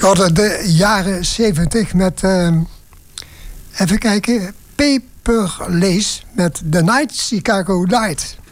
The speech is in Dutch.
hadden de jaren 70 met, even kijken, Paper Lace met The Night Chicago Night.